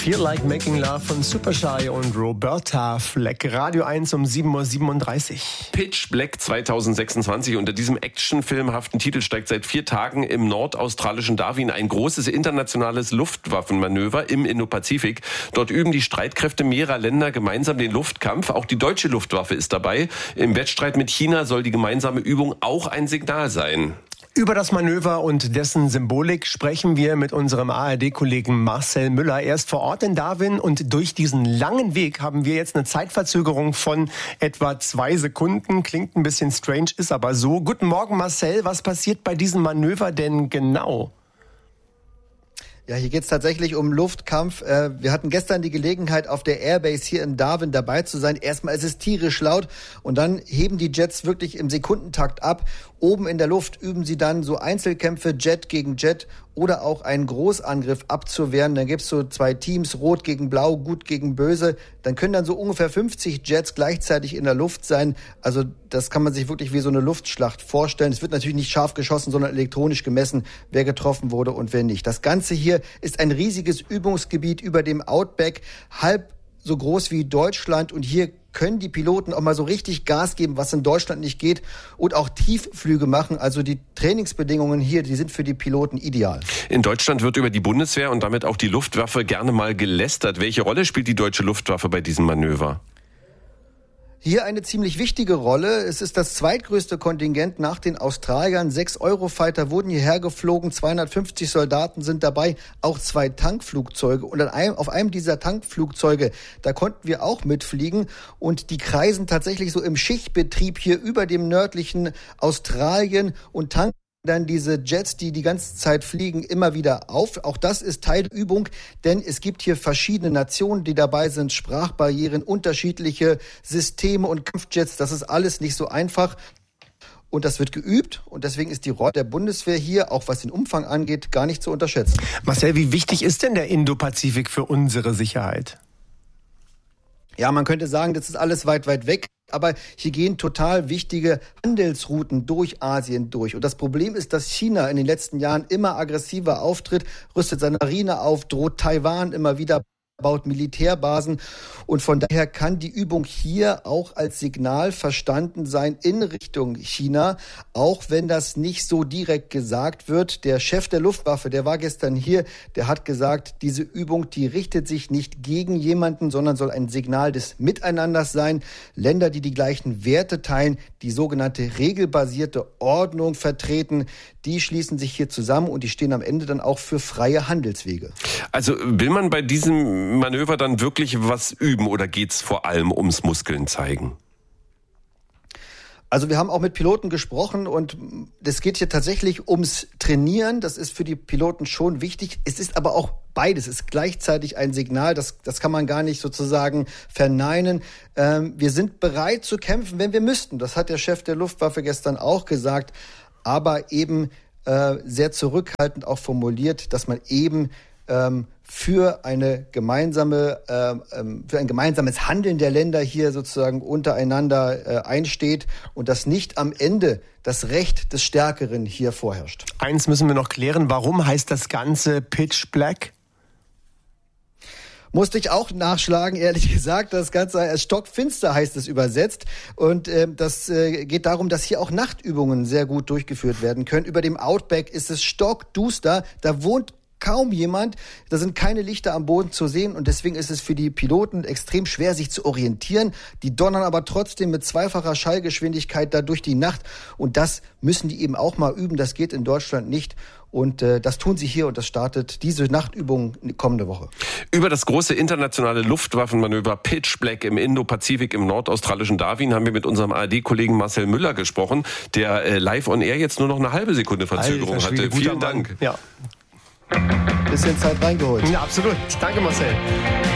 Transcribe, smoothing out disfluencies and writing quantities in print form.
Feel Like Making Love von Supershy und Roberta Fleck. Radio 1 um 7.37 Uhr. Pitch Black 2026. Unter diesem actionfilmhaften Titel steigt seit 4 Tagen im nordaustralischen Darwin ein großes internationales Luftwaffenmanöver im Indopazifik. Dort üben die Streitkräfte mehrerer Länder gemeinsam den Luftkampf. Auch die deutsche Luftwaffe ist dabei. Im Wettstreit mit China soll die gemeinsame Übung auch ein Signal sein. Über das Manöver und dessen Symbolik sprechen wir mit unserem ARD-Kollegen Marcel Müller. Er ist vor Ort in Darwin und durch diesen langen Weg haben wir jetzt eine Zeitverzögerung von etwa 2 Sekunden. Klingt ein bisschen strange, ist aber so. Guten Morgen Marcel, was passiert bei diesem Manöver denn genau? Ja, hier geht's tatsächlich um Luftkampf. Wir hatten gestern die Gelegenheit, auf der Airbase hier in Darwin dabei zu sein. Erstmal ist es tierisch laut und dann heben die Jets wirklich im Sekundentakt ab. Oben in der Luft üben sie dann so Einzelkämpfe, Jet gegen Jet oder auch einen Großangriff abzuwehren. Dann gibt's so 2 Teams, Rot gegen Blau, Gut gegen Böse. Dann können dann so ungefähr 50 Jets gleichzeitig in der Luft sein. Also das kann man sich wirklich wie so eine Luftschlacht vorstellen. Es wird natürlich nicht scharf geschossen, sondern elektronisch gemessen, wer getroffen wurde und wer nicht. Das Ganze hier ist ein riesiges Übungsgebiet über dem Outback, halb so groß wie Deutschland, und hier können die Piloten auch mal so richtig Gas geben, was in Deutschland nicht geht, und auch Tiefflüge machen. Also die Trainingsbedingungen hier, die sind für die Piloten ideal. In Deutschland wird über die Bundeswehr und damit auch die Luftwaffe gerne mal gelästert. Welche Rolle spielt die deutsche Luftwaffe bei diesem Manöver? Hier eine ziemlich wichtige Rolle. Es ist das zweitgrößte Kontingent nach den Australiern. 6 Eurofighter wurden hierher geflogen, 250 Soldaten sind dabei, auch 2 Tankflugzeuge. Und auf einem dieser Tankflugzeuge, da konnten wir auch mitfliegen. Und die kreisen tatsächlich so im Schichtbetrieb hier über dem nördlichen Australien und tanken dann diese Jets, die die ganze Zeit fliegen, immer wieder auf. Auch das ist Teil der Übung, denn es gibt hier verschiedene Nationen, die dabei sind, Sprachbarrieren, unterschiedliche Systeme und Kampfjets. Das ist alles nicht so einfach. Und das wird geübt, und deswegen ist die Rolle der Bundeswehr hier, auch was den Umfang angeht, gar nicht zu unterschätzen. Marcel, wie wichtig ist denn der Indopazifik für unsere Sicherheit? Ja, man könnte sagen, das ist alles weit, weit weg. Aber hier gehen total wichtige Handelsrouten durch Asien durch. Und das Problem ist, dass China in den letzten Jahren immer aggressiver auftritt, rüstet seine Marine auf, droht Taiwan immer wieder, baut Militärbasen. Und von daher kann die Übung hier auch als Signal verstanden sein in Richtung China, auch wenn das nicht so direkt gesagt wird. Der Chef der Luftwaffe, der war gestern hier, der hat gesagt, diese Übung, die richtet sich nicht gegen jemanden, sondern soll ein Signal des Miteinanders sein. Länder, die die gleichen Werte teilen, die sogenannte regelbasierte Ordnung vertreten, die schließen sich hier zusammen und die stehen am Ende dann auch für freie Handelswege. Also will man bei diesem Manöver dann wirklich was üben oder geht's vor allem ums Muskeln zeigen? Also wir haben auch mit Piloten gesprochen und es geht hier tatsächlich ums Trainieren. Das ist für die Piloten schon wichtig. Es ist aber auch beides. Es ist gleichzeitig ein Signal. Das kann man gar nicht sozusagen verneinen. Wir sind bereit zu kämpfen, wenn wir müssten. Das hat der Chef der Luftwaffe gestern auch gesagt. Aber eben sehr zurückhaltend auch formuliert, dass man eben für ein gemeinsames Handeln der Länder hier sozusagen untereinander einsteht und dass nicht am Ende das Recht des Stärkeren hier vorherrscht. Eins müssen wir noch klären, warum heißt das Ganze Pitch Black? Musste ich auch nachschlagen, ehrlich gesagt. Das Ganze stockfinster heißt es übersetzt. Und das geht darum, dass hier auch Nachtübungen sehr gut durchgeführt werden können. Über dem Outback ist es stockduster. Da wohnt kaum jemand, da sind keine Lichter am Boden zu sehen und deswegen ist es für die Piloten extrem schwer, sich zu orientieren. Die donnern aber trotzdem mit 2-facher Schallgeschwindigkeit da durch die Nacht und das müssen die eben auch mal üben. Das geht in Deutschland nicht und das tun sie hier und das startet diese Nachtübung kommende Woche. Über das große internationale Luftwaffenmanöver Pitch Black im Indopazifik im nordaustralischen Darwin haben wir mit unserem ARD-Kollegen Marcel Müller gesprochen, der live on air jetzt nur noch eine halbe Sekunde Verzögerung hatte. Vielen Dank. Ja. Bisschen Zeit reingeholt. Ja, absolut. Danke, Marcel.